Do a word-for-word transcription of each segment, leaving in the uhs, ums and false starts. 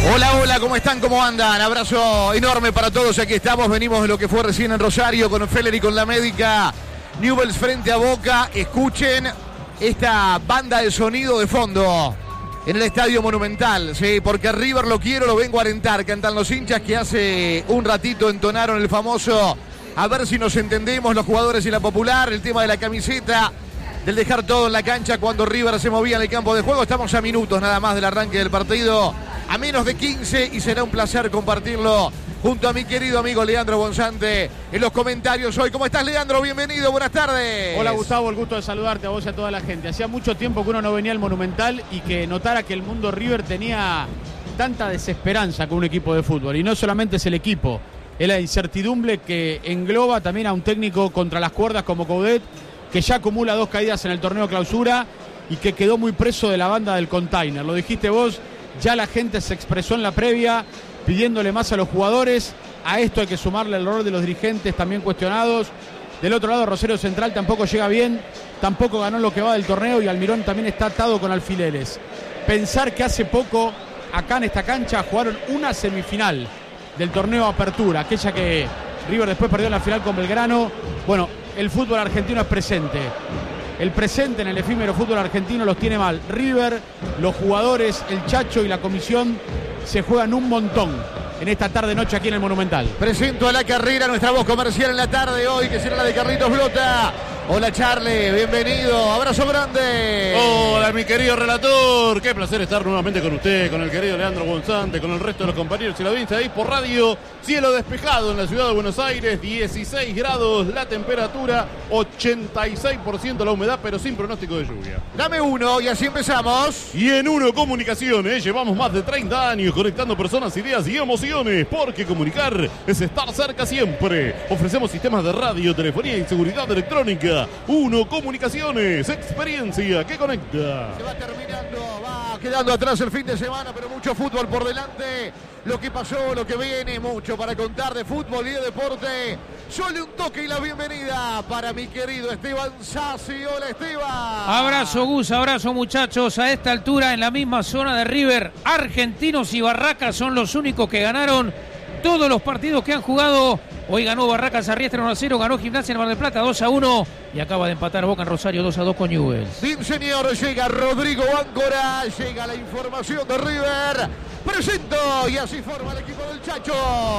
Hola, hola, ¿cómo están? ¿Cómo andan? Abrazo enorme para todos. Aquí estamos, venimos de lo que fue recién en Rosario con Feller y con la médica. Newell's frente a Boca. Escuchen esta banda de sonido de fondo en el Estadio Monumental, ¿sí? Porque River lo quiero, lo vengo a alentar. Cantan los hinchas que hace un ratito entonaron el famoso "a ver si nos entendemos" los jugadores y la Popular, el tema de la camiseta, del dejar todo en la cancha cuando River se movía en el campo de juego. Estamos a minutos nada más del arranque del partido, a menos de quince, y será un placer compartirlo junto a mi querido amigo Leandro Bonzante en los comentarios hoy. ¿Cómo estás, Leandro? Bienvenido, buenas tardes. Hola, Gustavo, el gusto de saludarte a vos y a toda la gente. Hacía mucho tiempo que uno no venía al Monumental y que notara que el mundo River tenía tanta desesperanza con un equipo de fútbol. Y no solamente es el equipo, es la incertidumbre que engloba también a un técnico contra las cuerdas como Coudet, que ya acumula dos caídas en el torneo clausura y que quedó muy preso de la banda del container. Lo dijiste vos, ya la gente se expresó en la previa pidiéndole más a los jugadores. A esto hay que sumarle el rol de los dirigentes también cuestionados. Del otro lado, Rosario Central tampoco llega bien, tampoco ganó lo que va del torneo y Almirón también está atado con alfileres. Pensar que hace poco acá en esta cancha jugaron una semifinal del torneo Apertura, aquella que River después perdió en la final con Belgrano. Bueno, el fútbol argentino es presente. El presente en el efímero fútbol argentino los tiene mal. River, los jugadores, el Chacho y la comisión se juegan un montón en esta tarde-noche aquí en el Monumental. Presento a la carrera nuestra voz comercial en la tarde hoy, que será la de Carlitos Blota. Hola, Charlie, bienvenido, abrazo grande. Hola, mi querido relator, qué placer estar nuevamente con usted, con el querido Leandro Bonzante, con el resto de los compañeros y la audiencia ahí por radio. Cielo despejado en la ciudad de Buenos Aires, dieciséis grados la temperatura, ochenta y seis por ciento la humedad, pero sin pronóstico de lluvia. Dame uno y así empezamos. Y en Uno Comunicaciones llevamos más de treinta años conectando personas, ideas y emociones, porque comunicar es estar cerca siempre. Ofrecemos sistemas de radio, telefonía y seguridad electrónica. Uno Comunicaciones, experiencia que conecta. Se va terminando, va quedando atrás el fin de semana, pero mucho fútbol por delante. Lo que pasó, lo que viene, mucho para contar de fútbol y de deporte. Solo un toque y la bienvenida para mi querido Esteban Sassi. Hola, Esteban. Abrazo, Gus, abrazo, muchachos. A esta altura, en la misma zona de River, Argentinos y Barracas son los únicos que ganaron todos los partidos que han jugado. Hoy ganó Barracas Arriestra uno a cero, ganó Gimnasia en Mar del Plata dos a uno y acaba de empatar Boca en Rosario dos a dos con Newell's. Sí, señor, llega Rodrigo Áncora, llega la información de River. Presento y así forma el equipo del Chacho.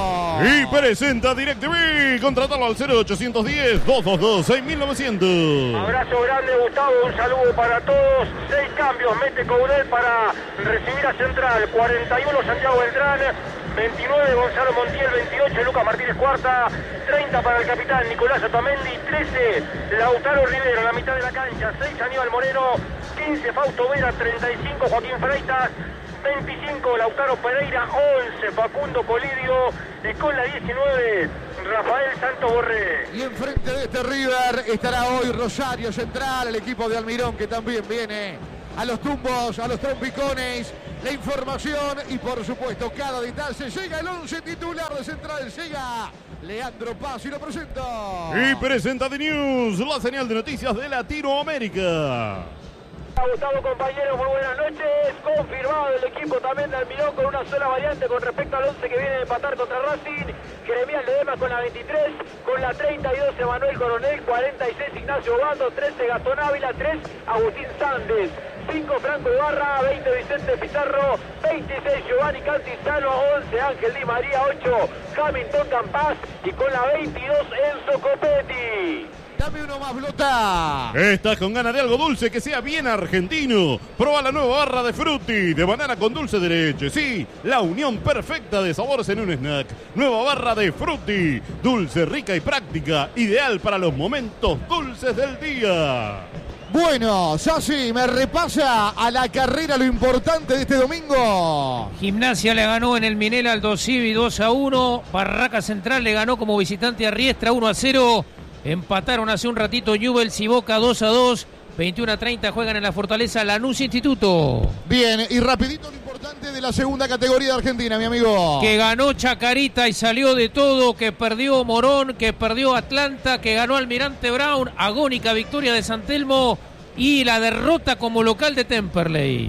Y presenta DirecTV, contratalo al cero ochocientos diez, doscientos veintidós, seis mil novecientos. Abrazo grande, Gustavo, un saludo para todos. Seis cambios mete Coudet para recibir a Central. cuarenta y uno Santiago Beltrán, veintinueve Gonzalo Montiel, veintiocho Lucas Martínez Cuarta, treinta para el capitán Nicolás Otamendi, trece Lautaro Rivero en la mitad de la cancha, seis Aníbal Moreno, quince Fausto Vera, treinta y cinco Joaquín Freitas, veinticinco Lautaro Pereira, once Facundo Colidio y con la diecinueve Rafael Santos Borré. Y enfrente de este River estará hoy Rosario Central, el equipo de Almirón, que también viene a los tumbos, a los trompicones. La información y por supuesto cada detalle. Llega el once titular de Central, llega Leandro Paz y lo presento. Y presenta The News, la señal de noticias de Latinoamérica. Gustavo, compañeros, muy buenas noches. Confirmado el equipo también de Almirón con una sola variante con respecto al once que viene de empatar contra Racing. Jeremías Ledesma con la veintitrés, con la treinta y dos Emanuel Coronel, cuarenta y seis Ignacio Obando, trece Gastón Ávila, tres Agustín Sández, cinco Franco Ibarra, veinte Vicente Pizarro, veintiséis Giovanni Cantizano, once Ángel Di María, ocho Hamilton Campas y con la veintidós Enzo Copetti. Dame uno más, Blota. Estás con ganas de algo dulce que sea bien argentino. Proba la nueva barra de Frutti, de banana con dulce de leche. Sí, la unión perfecta de sabores en un snack. Nueva barra de Frutti, dulce, rica y práctica. Ideal para los momentos dulces del día. Bueno, Sassi, me repasa a la carrera lo importante de este domingo. Gimnasia le ganó en el Minel al Dosivi dos a uno. Barracas Central le ganó como visitante a Riestra uno a cero. Empataron hace un ratito Newell's y Boca dos a dos. veintiuno a treinta juegan en la Fortaleza Lanús Instituto. Bien, y rapidito lo importante de la segunda categoría de Argentina, mi amigo. Que ganó Chacarita y salió de todo, que perdió Morón, que perdió Atlanta, que ganó Almirante Brown, agónica victoria de San Telmo y la derrota como local de Temperley.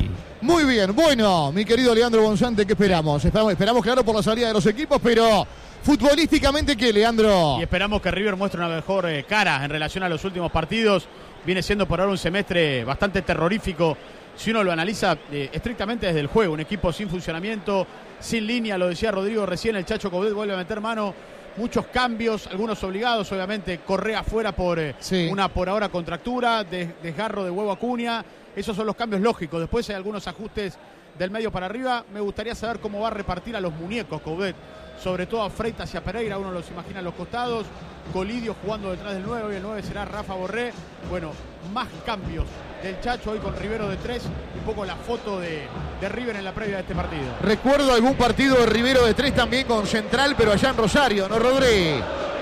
Muy bien, bueno, mi querido Leandro Bonzante, ¿qué esperamos? Esperamos, esperamos claro, por la salida de los equipos, pero futbolísticamente, ¿qué, Leandro? Y esperamos que River muestre una mejor eh, cara en relación a los últimos partidos. Viene siendo por ahora un semestre bastante terrorífico, si uno lo analiza eh, estrictamente desde el juego. Un equipo sin funcionamiento, sin línea, lo decía Rodrigo recién, el Chacho Coudet vuelve a meter mano. Muchos cambios, algunos obligados, obviamente. Correa afuera por eh, sí. una por ahora contractura, des, desgarro de Huevo Acuña. Esos son los cambios lógicos. Después hay algunos ajustes del medio para arriba. Me gustaría saber cómo va a repartir a los muñecos Coudet, sobre todo a Freitas y a Pereira. Uno los imagina en los costados, Colidio jugando detrás del nueve, y el nueve será Rafa Borré. Bueno, más cambios del Chacho hoy con Rivero de tres. Un poco la foto de, de River en la previa de este partido. Recuerdo algún partido de Rivero de tres también con Central, pero allá en Rosario, ¿no, Rodri?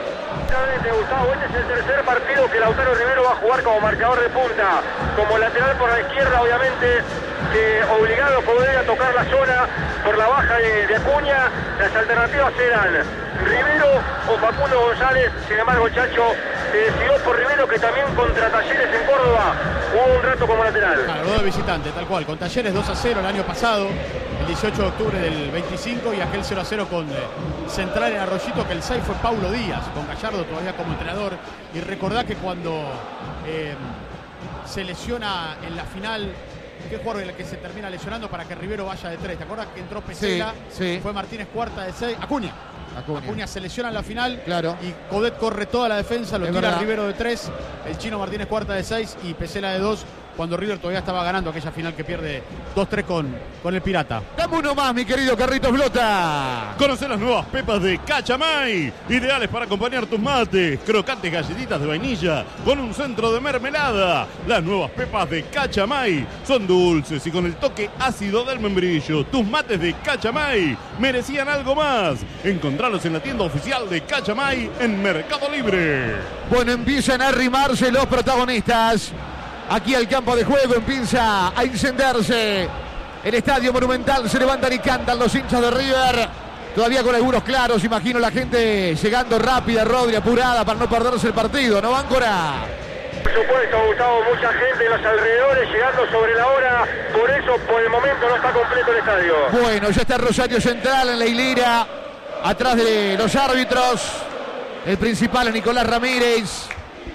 Gustavo, este es el tercer partido que Lautaro Rivero va a jugar como marcador de punta, como lateral por la izquierda, obviamente, que obligado podría tocar la zona por la baja de, de Acuña. Las alternativas eran Rivero o Facundo González. Sin embargo, Chacho se decidió por Rivero, que también contra Talleres en Córdoba jugó un rato como lateral. Claro, dos de visitante, tal cual, con Talleres dos a cero el año pasado, el dieciocho de octubre del veinticinco, y aquel cero a cero con eh, Central en Arroyito, que el seis fue Paulo Díaz, con Gallardo todavía como entrenador. Y recordá que cuando eh, se lesiona en la final, ¿qué jugador es el que se termina lesionando para que Rivero vaya de tres? ¿Te acuerdas que entró Pesela? Sí, sí. Fue Martínez Cuarta de seis. Acuña. Acuña. Acuña se lesiona en la final, claro. Y Coudet corre toda la defensa, lo es tira verdad. Rivero de tres, el chino Martínez Cuarta de seis y Pesela de dos, cuando River todavía estaba ganando aquella final que pierde dos tres con, con el Pirata. Dame uno más, mi querido Carlitos Blota. Conoce las nuevas pepas de Cachamay, ideales para acompañar tus mates. Crocantes galletitas de vainilla con un centro de mermelada. Las nuevas pepas de Cachamay son dulces y con el toque ácido del membrillo. Tus mates de Cachamay merecían algo más. Encontralos en la tienda oficial de Cachamay en Mercado Libre. Bueno, empiezan a arrimarse los protagonistas. Aquí al campo de juego empieza a incendiarse el Estadio Monumental. Se levantan y cantan los hinchas de River. Todavía con algunos claros, imagino la gente llegando rápida, Rodri, apurada para no perderse el partido, ¿no, Báncora? Por supuesto, Gustavo, mucha gente en los alrededores llegando sobre la hora. Por eso, por el momento, no está completo el estadio. Bueno, ya está Rosario Central en la hilera, atrás de los árbitros. El principal es Nicolás Ramírez.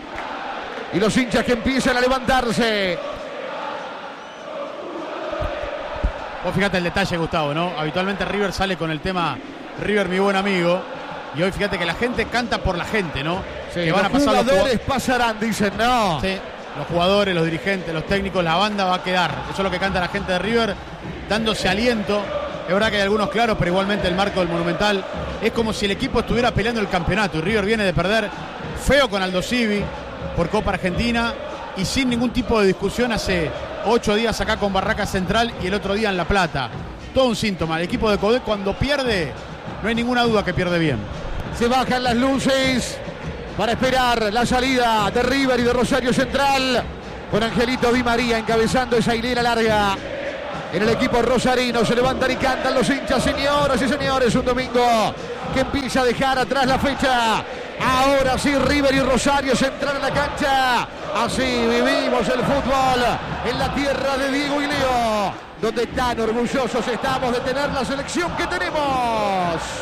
Y los hinchas que empiezan a levantarse. Vos fíjate el detalle, Gustavo, ¿no? Habitualmente River sale con el tema River, mi buen amigo. Y hoy fíjate que la gente canta por la gente, ¿no? Sí, que van los a pasar jugadores los pasarán, dicen, no. Sí, los jugadores, los dirigentes, los técnicos, la banda va a quedar. Eso es lo que canta la gente de River, dándose aliento. Es verdad que hay algunos claros, pero igualmente el marco del Monumental es como si el equipo estuviera peleando el campeonato. Y River viene de perder feo con Aldo Civi por Copa Argentina y sin ningún tipo de discusión hace ocho días acá con Barraca Central y el otro día en La Plata. Todo un síntoma. El equipo de Coudet cuando pierde, no hay ninguna duda que pierde bien. Se bajan las luces para esperar la salida de River y de Rosario Central, con Angelito Di María encabezando esa hilera larga. En el equipo rosarino se levantan y cantan los hinchas, señoras y señores. Un domingo que empieza a dejar atrás la fecha. Ahora sí, River y Rosario Central en la cancha. Así vivimos el fútbol en la tierra de Diego y Leo, donde tan orgullosos estamos de tener la selección que tenemos.